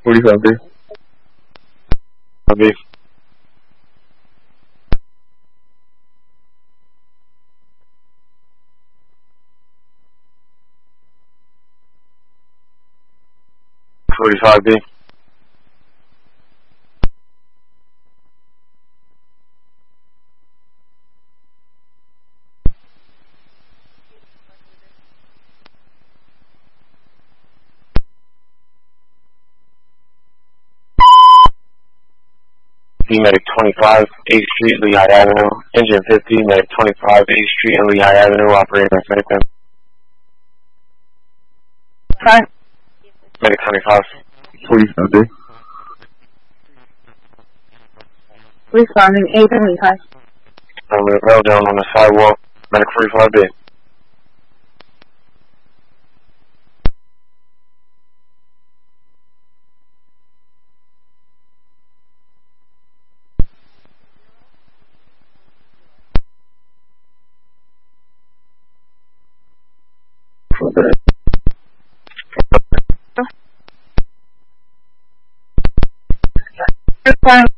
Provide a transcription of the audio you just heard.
45B. B. 45B. Medic 25, 8th Street, Lehigh Avenue. Engine 50, Medic 25, 8th Street and Lehigh Avenue, operating as Medic 10. Hi. Medic 25. 45B. Responding 8 and Lehigh. Rail down on the sidewalk, Medic 45B. Responding